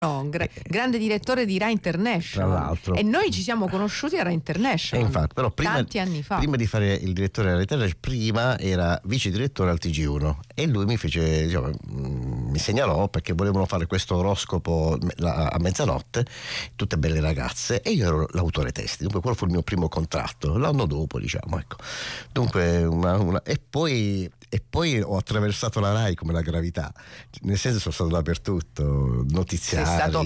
No, grande direttore di Rai International, tra l'altro. E noi ci siamo conosciuti a Rai International, infatti, però tanti anni fa. Prima di fare il direttore della Rai International, prima era vice direttore al TG1 e lui mi fece, diciamo, mi segnalò perché volevano fare questo oroscopo a mezzanotte, tutte belle ragazze, e io ero l'autore testi, dunque quello fu il mio primo contratto, l'anno dopo, diciamo, ecco. Dunque e poi ho attraversato la Rai come la gravità, nel senso sono stato dappertutto, notiziari.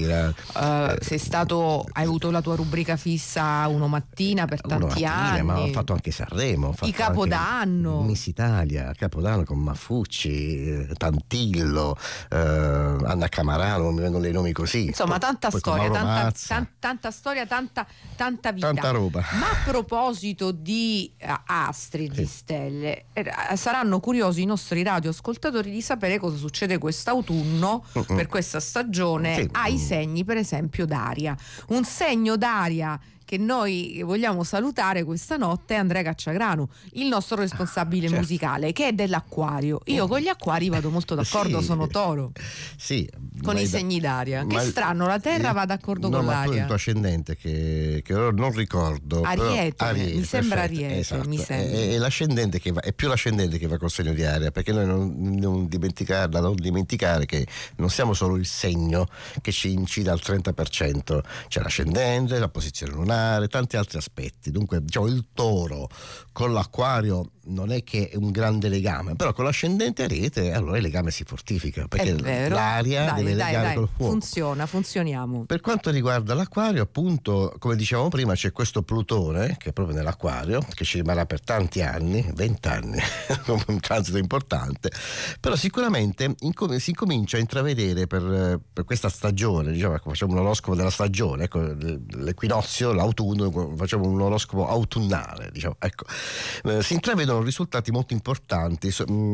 Hai avuto la tua rubrica fissa Uno Mattina per tanti anni, ma ho fatto anche Sanremo, i Capodanno, Miss Italia, Capodanno con Maffucci, Tantillo, Anna Camarano, non mi vengono i nomi così. Insomma, tanta storia, tanta storia, tanta vita, tanta roba. Ma a proposito di astri, di stelle, saranno curiosi i nostri radioascoltatori di sapere cosa succede quest'autunno per questa stagione ai segni, per esempio d'aria. Un segno d'aria che noi vogliamo salutare questa notte è Andrea Cacciagrano, il nostro responsabile musicale, che è dell'Acquario. Io con gli acquari vado molto d'accordo, sono Toro. Sì, con i segni d'aria. Che strano, la Terra va d'accordo con l'aria. Ma il tuo ascendente che ora non ricordo. Ariete, mi sembra Ariete. Esatto. Mi sembra. È l'ascendente che va, è più l'ascendente che va col segno di aria, perché noi non dimenticare che non siamo solo il segno che ci incide al 30%, c'è l'ascendente, la posizione lunare, tanti altri aspetti. Dunque, diciamo, il Toro con l'Acquario non è che è un grande legame, però con l'ascendente Ariete allora il legame si fortifica, perché l'aria deve legare col fuoco. Funzioniamo. Per quanto riguarda l'Acquario, appunto, come dicevamo prima, c'è questo Plutone che è proprio nell'Acquario, che ci rimarrà per tanti anni, 20 anni, un transito importante, però sicuramente si comincia a intravedere per questa stagione, diciamo, facciamo un oroscopo della stagione, ecco, l'equinozio, l'autunno, facciamo un oroscopo autunnale, diciamo, ecco, si intravedono risultati molto importanti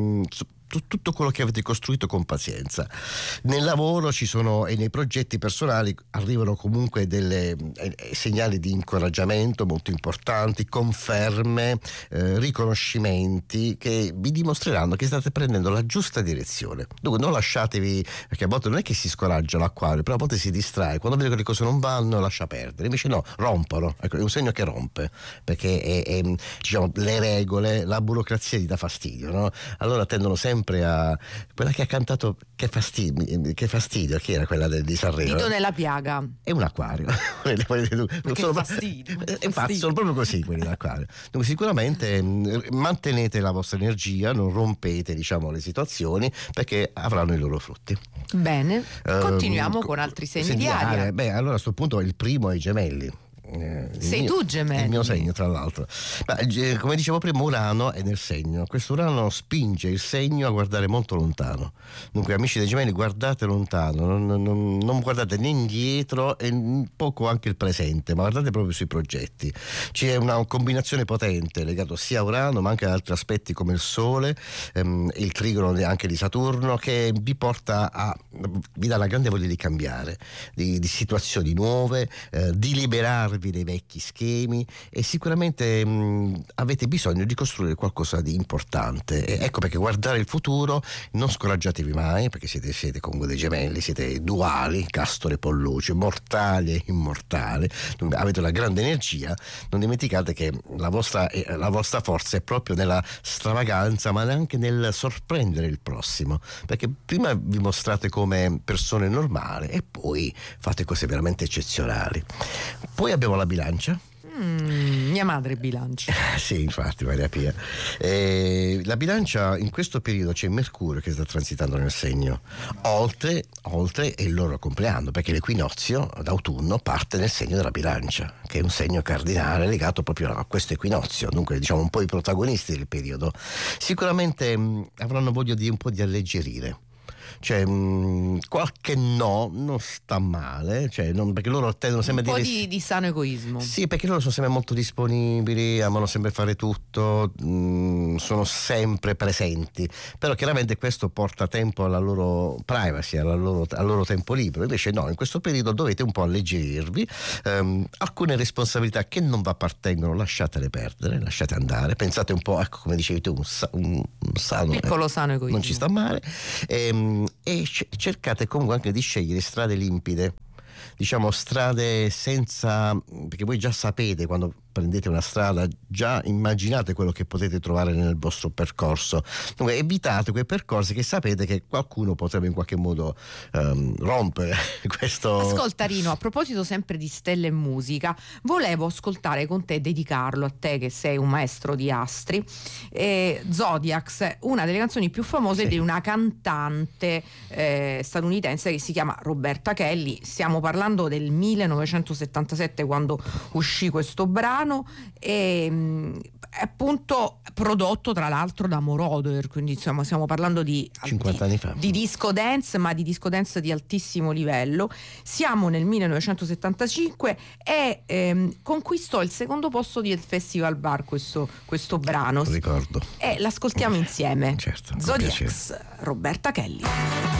tutto quello che avete costruito con pazienza. Nel lavoro ci sono, e nei progetti personali arrivano comunque delle segnali di incoraggiamento molto importanti, conferme, riconoscimenti che vi dimostreranno che state prendendo la giusta direzione. Dunque non lasciatevi, perché a volte non è che si scoraggia l'Acquario, però a volte si distrae, quando vede che le cose non vanno lascia perdere, invece no, rompono, ecco, è un segno che rompe, perché diciamo, le regole, la burocrazia gli dà fastidio, no? Allora tendono sempre a quella che ha cantato che fastidio, chi era quella di Sanremo? Dito nella piaga. È un Acquario. Che fastidio. Infatti sono proprio così quelli d'Acquario. Dunque sicuramente mantenete la vostra energia, non rompete, diciamo, le situazioni, perché avranno i loro frutti. Bene, continuiamo con altri segni di aria. Beh, allora a questo punto il primo è i Gemelli. Sei tu Gemelli? Il mio segno, tra l'altro. Ma, come dicevo prima, Urano è nel segno. Questo Urano spinge il segno a guardare molto lontano. Dunque, amici dei Gemelli, guardate lontano, non guardate né indietro e poco anche il presente, ma guardate proprio sui progetti. C'è una combinazione potente legato sia a Urano ma anche ad altri aspetti come il Sole, il trigono anche di Saturno, che vi dà la grande voglia di cambiare, di situazioni nuove, di liberarvi dei vecchi schemi, e sicuramente avete bisogno di costruire qualcosa di importante. Ecco perché guardare il futuro, non scoraggiatevi mai, perché siete comunque dei Gemelli, siete duali, Castore e Polluce, mortali e immortali, avete una grande energia. Non dimenticate che la vostra forza è proprio nella stravaganza, ma anche nel sorprendere il prossimo, perché prima vi mostrate come persone normali e poi fate cose veramente eccezionali. Poi abbiamo la Bilancia. Mia madre bilancia. Sì, infatti, Maria Pia. La Bilancia, in questo periodo c'è Mercurio che sta transitando nel segno, oltre è il loro compleanno, perché l'equinozio d'autunno parte nel segno della Bilancia, che è un segno cardinale legato proprio a questo equinozio. Dunque, diciamo, un po' i protagonisti del periodo sicuramente avranno voglia di un po' di alleggerire. Cioè, qualche no non sta male, cioè, perché loro tendono sempre a dire un po' di sano egoismo. Sì, perché loro sono sempre molto disponibili, amano sempre fare tutto, sono sempre presenti, però chiaramente questo porta tempo alla loro privacy, al loro tempo libero. Invece no, in questo periodo dovete un po' alleggerirvi, alcune responsabilità che non vi appartengono lasciatele perdere, lasciate andare, pensate un po', ecco, come dicevi tu, un sano piccolo sano egoismo non ci sta male. e cercate comunque anche di scegliere strade limpide, diciamo strade senza, perché voi già sapete, quando prendete una strada già immaginate quello che potete trovare nel vostro percorso. Dunque evitate quei percorsi che sapete che qualcuno potrebbe in qualche modo rompere questo. Ascolta Rino, a proposito sempre di stelle e musica, volevo ascoltare con te, dedicarlo a te che sei un maestro di astri, Zodiacs, una delle canzoni più famose di una cantante statunitense che si chiama Roberta Kelly. Stiamo parlando del 1977 quando uscì questo brano, e appunto prodotto tra l'altro da Moroder, quindi insomma stiamo parlando di 50 anni fa, di disco dance, ma di disco dance di altissimo livello. Siamo nel 1975 e conquistò il secondo posto del Festival Bar questo brano. Ricordo. E l'ascoltiamo insieme. Certo, Zodiacs, Roberta Kelly.